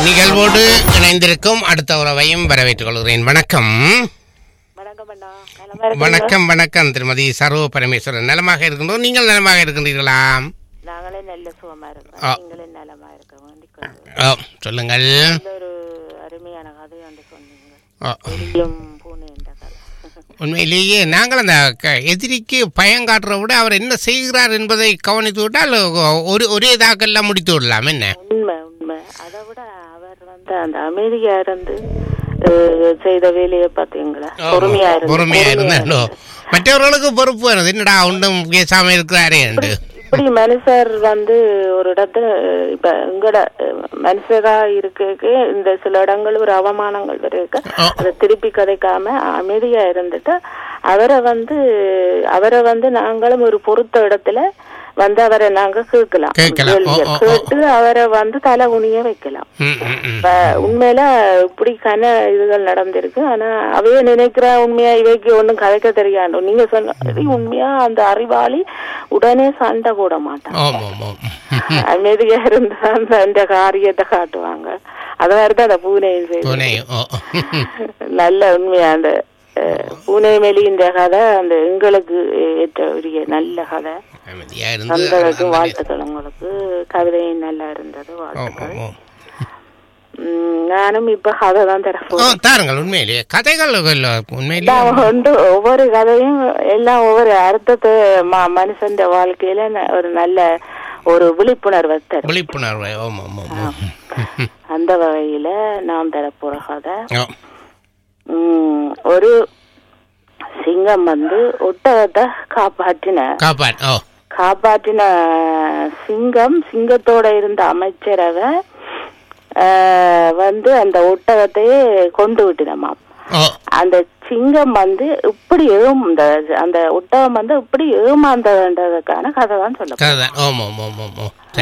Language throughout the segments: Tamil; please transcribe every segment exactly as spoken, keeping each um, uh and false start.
நிகழ்வோடு இணைந்திருக்கும் அடுத்த உறவையும் வரவேற்றுக் கொள்கிறேன். வணக்கம். வணக்கம் வணக்கம் திருமதி சர்வ பரமேஸ்வரன். நலமாக இருக்கின்றோம். நீங்கள் நலமாக இருக்கின்றீர்களா? நாங்களே நல்ல சுகமா இருக்கிறோம். நீங்களே நலமா இருக்கிறோம். சொல்லுங்கள். ஒரு அருமையான கதை ஒன்று சொன்னீங்க. பூனை என்ற கதை. உண்மையிலேயே நாங்கள் அந்த எதிரிக்கு பயம் காட்டுற விட அவர் என்ன செய்கிறார் என்பதை கவனித்து விட்டால் ஒரு ஒரே தாக்கெல்லாம் முடித்து விடலாம். என்ன உண்மை உண்மை. அதை விட அவர் வந்து அந்த அமைதியா இருந்து செய்த வேலையை பார்த்தீங்களா? பொறுமையா இருந்து பொறுமையா இருந்தாலோ மற்றவர்களுக்கு பொறுப்பு வேணும். என்னடா ஒன்றும் பேசாம இருக்கிறாரே என்று இப்படி மனுஷர் வந்து ஒரு இடத்துல இப்ப எங்கட மனுஷரா இருக்க இந்த சில இடங்கள் ஒரு அவமானங்கள் இருக்கு. அதை திருப்பி கதைக்காம அமைதியா இருந்துட்டு அவரை வந்து அவரை வந்து நாங்களும் ஒரு பொறுத்த இடத்துல வந்து அவரை நாங்க கேட்கலாம். கேட்டு அவரை வந்து தலை குனிய வைக்கலாம். உண்மையில இப்படி கன இதுகள் நடந்திருக்கு. ஆனா அவைய நினைக்கிற உண்மையா இவைக்கு ஒண்ணும் கதைக்க தெரியாது. நீங்க சொன்ன உண்மையா அந்த அறிவாளி உடனே சண்டை போட மாட்டாங்க. அமைதியா இருந்தா அந்த அந்த காரியத்தை காட்டுவாங்க. அத மாதிரிதான் அந்த பூனையும் செய்யும். நல்ல உண்மையா அந்த பூனை மெலின்ற கதை அந்த எங்களுக்கு ஏற்ற உரிய நல்ல கதை. அந்த வாழ்த்துக்கள் உங்களுக்கு. கவிதையும் நல்லா இருந்தது. வாழ்த்துக்கள். நானும் இப்ப கதை தான் தரப்போம். உண்மையிலேயே கதைகள் உண்டு. ஒவ்வொரு கதையும் எல்லாம் ஒவ்வொரு அர்த்தத்தை மனுஷன் வாழ்க்கையில ஒரு நல்ல ஒரு விழிப்புணர்வை தரும். விழிப்புணர்வு. அந்த வகையில நாம் தரப்போற கதை ஒரு சிங்கம் வந்து ஒட்டகத்தை காப்பாற்றின காப்பாற்றின சிங்கம் சிங்கத்தோட இருந்த அமைச்சரவை வந்து அந்த ஒட்டகத்தையே கொண்டு விட்டுனமாம். அந்த சிங்கம் வந்து இப்படி ஏம் அந்த ஒட்டகம் வந்து இப்படி ஏமாந்ததுக்கான கதை தான் சொல்ல.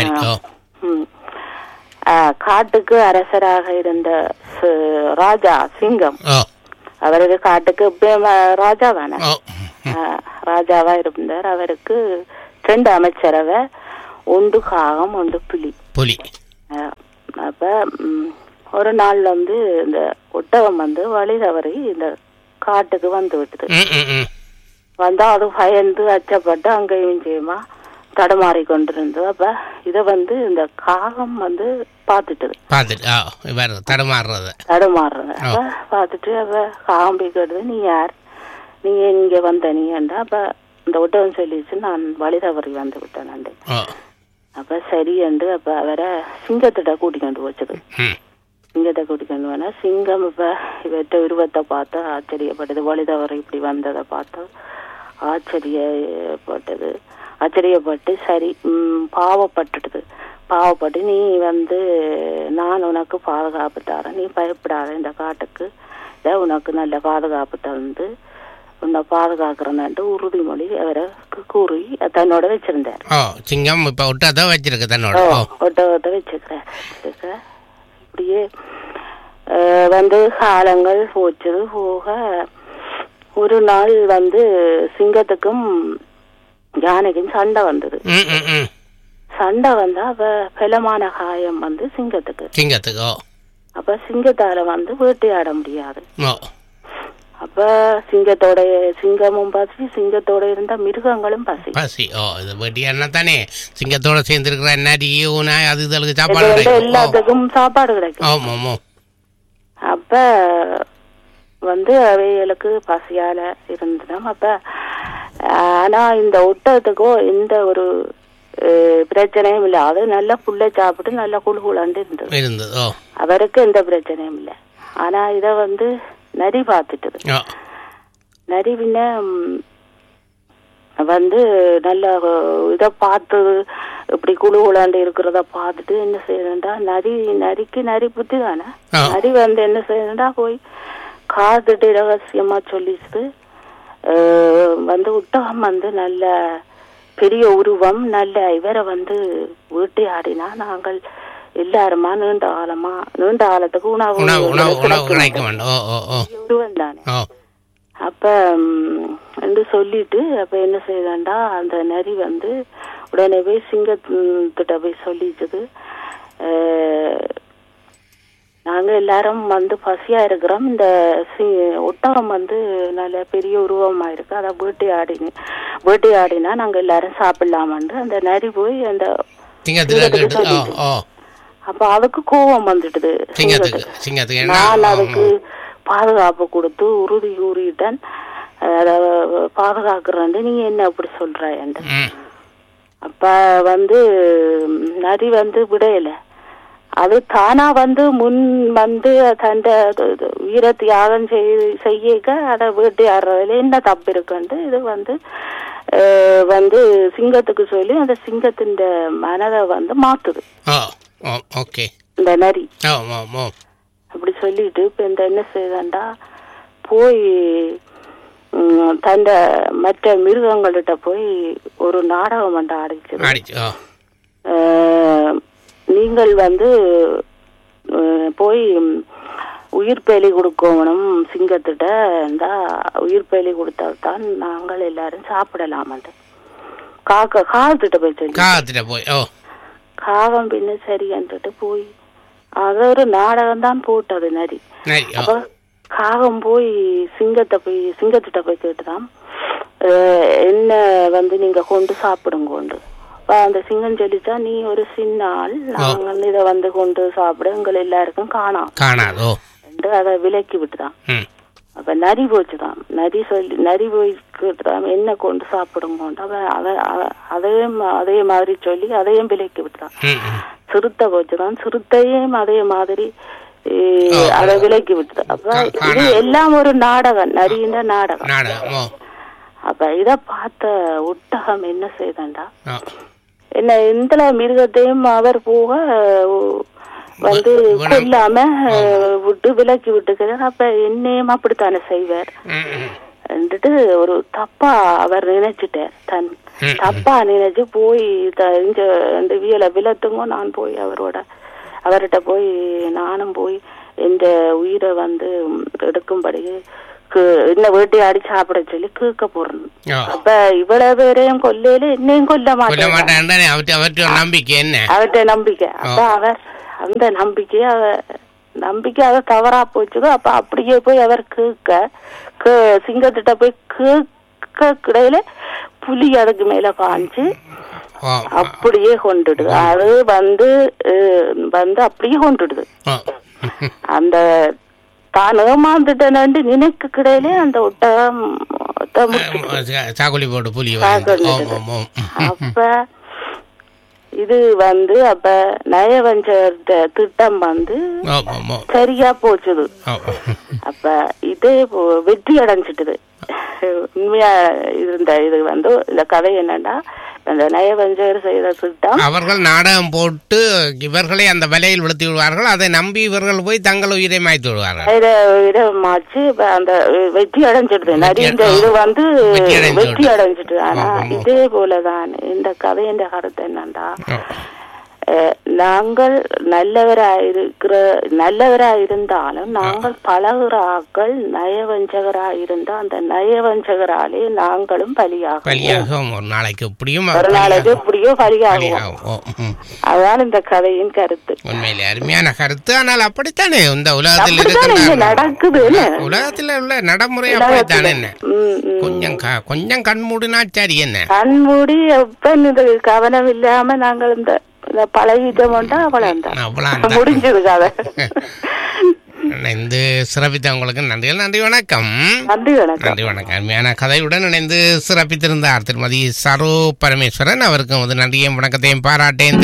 காட்டுக்கு அரசராக இருந்த ராஜா சிங்கம், அவருக்கு காட்டுக்கு ராஜா தானே, ராஜாவா இருந்தார். அவருக்கு ரெண்டு அமைச்சரவை, ஒன்று காகம் ஒன்று புலி புலி அப்ப ஒரு நாள் வந்து இந்த ஒட்டகம் வந்து வழி தவறி இந்த காட்டுக்கு வந்து விட்டது. வந்தா அது பயந்து அச்சப்பட்டு அங்கேயும் செய்யுமா தடுமாறி கொண்டிருந்தது. அப்ப இத வந்து இந்த காகம் வந்து பாத்துட்டது. தடுமாறுறது தடுமாறுறது அப்ப பாத்துட்டு அப்ப காகம் போய்க்கிறது, நீ யார், நீ இங்க வந்த நீ என்றா. அப்ப இந்த ஒட்டகம் சொல்லிச்சு, நான் வழி தவறி வந்து விட்டேன். அப்ப சரி என்று அப்ப அவரை சிங்கத்திட்ட கூட்டிக்கொண்டு போச்சது. சிங்கத்தை கூட்டிக்கொண்டு போனா சிங்கம் இப்ப இவற்ற உருவத்தை பார்த்து ஆச்சரியப்பட்டது. வழி தவறி இப்படி வந்ததை பார்த்து ஆச்சரியப்பட்டது. ஆச்சரியப்பட்டு சரி பாவப்பட்டுடுது. பாவப்பட்டு நீ வந்து நான் உனக்கு பாதுகாப்பு தரேன், நீ பயப்படாத, இந்த காட்டுக்கு உனக்கு நல்ல பாதுகாப்பு தந்து உன்னை பாதுகாக்கிறேன்னு உறுதிமொழி அவரை கூறி தன்னோட வச்சிருந்தார். சிங்கம் இப்ப ஒட்டகத்தை வச்சிருக்க தன்னோட ஒட்டகத்தை வச்சிருக்கிறேன். இப்படியே வந்து காலங்கள் போச்சது. போக ஒரு நாள் வந்து சிங்கத்துக்கும் யானைக்கும் சண்டை வந்தது. சண்டை வந்தா அப்ப பலமான காயம் வந்து சிங்கத்துக்கு சிங்கத்துக்கு அப்ப சிங்கத்தால வந்து வேட்டையாட முடியாது. அப்ப சிங்கத்தோட சிங்கமும் பசி, சிங்கத்தோட இருந்த மிருகங்களும் பசி பசி தானே சிங்கத்தோட சேர்ந்து இருக்கிற நரி அது இதற்கு சாப்பாடு எல்லாத்துக்கும் சாப்பாடு கிடைக்கும். அப்ப வந்து அவைகளுக்கு பசியால இருந்ததும். அப்ப ஆனா இந்த ஒட்டகத்துக்கோ எந்த ஒரு பிரச்சனையும் இல்லை. அது நல்லா புல்ல சாப்பிட்டு நல்லா குழுகுலாண்டு இருந்தது. அவருக்கு எந்த பிரச்சனையும் இல்லை. ஆனா இத வந்து நரி பார்த்துட்டது. நரி பின்ன வந்து நல்ல இத பார்த்து இப்படி குழுகுலாண்டு இருக்கிறத பார்த்துட்டு என்ன செய்யறா, நரி நரிக்கு நரி புத்தி தானே, நரி வந்து என்ன செய்யறா போய் காத்துட்டு ரகசியமா சொல்லிச்சு வந்து ஒட்டகம் வந்து நல்ல பெரிய உருவம், நல்ல இவரை வந்து வேட்டையாடினா நாங்கள் எல்லாருமா நீண்ட காலமா நீண்ட காலத்துக்கு உணவு உருவம் தானே. அப்ப என்று சொல்லிட்டு அப்ப என்ன செய்தாண்டா அந்த நரி வந்து உடனே போய் சிங்கத்திட்ட போய் சொல்லிச்சது, நாங்க எல்லாரும் வந்து பசியா இருக்கிறோம். இந்த ஒட்டகம் வந்து நல்ல பெரிய உருவமா இருக்கு, அதை வேட்டையாடி வேட்டையாடினா நாங்க எல்லாரும் சாப்பிடலாமன்று அந்த நரி போய் அந்த அப்ப அதுக்கு கோபம் வந்துடுது. நான் அதுக்கு பாதுகாப்பு கொடுத்து உறுதி கூறிட்டேன், அத பாதுகாக்கிறேன், நீங்க என்ன அப்படி சொல்றேன். அப்ப வந்து நரி வந்து விடையல, அது தானா வந்து முன் வந்து தண்ட உயிரை தியாகம் செய்ய அதை வேட்டையாடுறதுல என்ன தப்பு இருக்குன்ட்டு இது வந்து வந்து சிங்கத்துக்கு சொல்லி அந்த சிங்கத்தின் மனதை வந்து மாத்துது இந்த நரி. அப்படி சொல்லிட்டு இப்ப இந்த என்ன செய்தாண்டா போய் தண்ட மற்ற மிருகங்கள்கிட்ட போய் ஒரு நாடகம் வந்து ஆடிச்சு. நீங்கள் வந்து போய் உயிர் பேலி கொடுக்கணும் சிங்கத்திட்ட, இந்த உயிர் பேலி கொடுத்தால்தான் நாங்கள் எல்லாரும் சாப்பிடலாமட்டு காக்க காகத்திட்ட போய் சொல்லி காகத்திட்ட போய் காகம் பின்ன சரி என்றுட்டு போய் அது ஒரு நாடகம் தான் போட்டது நரி. அப்ப காகம் போய் சிங்கத்தை போய் சிங்கத்திட்ட போய் கேட்டுதான் என்ன வந்து நீங்க கொண்டு சாப்பிடுங்கோண்டு. அந்த சிங்கம் சொல்லிச்சா நீ ஒரு சின்ன ஆள், நாங்கள் இதை வந்து கொண்டு சாப்பிட எங்களை எல்லாருக்கும் காணாம் காணாதோ என்று அதை விலக்கி விட்டுதான். அப்ப நரி போச்சுதான், நரி சொல்லி நரி போய் கேட்டுதான் என்ன கொண்டு சாப்பிடுங்கோண்டு. அவன் அதே அதே மாதிரி சொல்லி அதையும் விலக்கி விட்டுதான். சிறுத்தை போச்சுதான், சிறுத்தையும் அதே மாதிரி அதை விலக்கி விட்டுதான். அப்ப இது எல்லாம் ஒரு நாடகம், நரியின் நாடகம். அப்ப இத பார்த்த ஒட்டகம் என்ன செய்தாண்டா, என்ன இந்த மிருகத்தையும் அவர் போக வந்து கொல்லாம விட்டு விலக்கி விட்டுக்கிறார். அப்ப என்னையும் அப்படித்தானே செய்வார் என்றுட்டு ஒரு தப்பா அவர் நினைச்சிட்டார். தன் தப்பா நினைச்சு போய் இந்த வியலை விலத்துங்க நான் போய் அவரோட அவர்கிட்ட போய் நானும் போய் இந்த உயிரை வந்து எடுக்கும்படி என்ன வேட்டையாடி சாப்பிட சொல்லி கேட்க போறேன். அப்ப இவ்வளவு பேரையும் கொல்லையில என்னையும் கொல்ல மாட்டேன் நம்பிக்கை என்ன அவர்கிட்ட நம்பிக்கை. அப்ப அவர் அந்த நம்பிக்கைய நம்பிக்கை அதை தவறா போச்சுதோ. அப்ப அப்படியே போய் அவர் கேட்க சிங்கத்திட்ட போய் கேட்க கிடையில புலி அதுக்கு மேல பாஞ்சு அப்படியே கொண்டுடுது. அது வந்து வந்து அப்படியே கொண்டுடுது. அந்த தான் ஏமாந்துட்டேன்னு நினைக்க கிடையிலே அந்த ஒட்டகம் சாகுலி போட்டு புலி. அப்ப இது வந்து அப்ப நயவஞ்சர் திட்டம் வந்து சரியா போச்சுது. அப்ப இது வெற்றி அடைஞ்சிட்டுது. உண்மையா இருந்த இது வந்து இந்த கதை என்னன்னா, அந்த நயவஞ்சர் செய்த திட்டம் அவர்கள் நாடகம் போட்டு இவர்களை அந்த வலையில் விழுத்தி விடுவார்கள். அதை நம்பி இவர்கள் போய் தங்கள் உயிரை மாய்த்து விடுவார்கள். மாச்சு அந்த வெற்றி அடைஞ்சிடுது. நிறைய இது வந்து வெற்றி அடைஞ்சிட்டு. ஆனா இதே போலதான் இந்த கதையின் கருத்து என்னண்டா, நாங்கள் நல்லவராயிருக்கிற நல்லவராயிருந்தாலும் நாங்கள் பழகுறாக்கள் நயவஞ்சகராயிருந்தா அந்த நயவஞ்சகராலே நாங்களும் பலியாகும். ஒரு நாளைக்கு எப்படியும் ஒரு நாளைக்கு எப்படியோ பலியாகும். அதான் இந்த கதையின் கருத்து. உண்மையிலே அருமையான கருத்து. ஆனால் அப்படித்தானே இந்த உலகத்தில் நடக்குது. உலகத்தில் உள்ள நடைமுறை அப்படித்தானே. கொஞ்சம் கொஞ்சம் கண்மூடினா சரி, என்ன கண்மூடி எப்ப இது கவனம் இல்லாம நாங்கள் இந்த பழகிட்டோம்டா அவ்வளவுதான் முடிஞ்சது கதை. இணைந்து சிறப்பித்த உங்களுக்கு நன்றி. நன்றி வணக்கம். நன்றி வணக்கம். நன்றி வணக்கம். அருமையான கதையுடன் இணைந்து சிறப்பித்திருந்தார் திருமதி சரோ பரமேஸ்வரன். அவருக்கும் வந்து நன்றியையும் வணக்கத்தையும் பாராட்டேன்.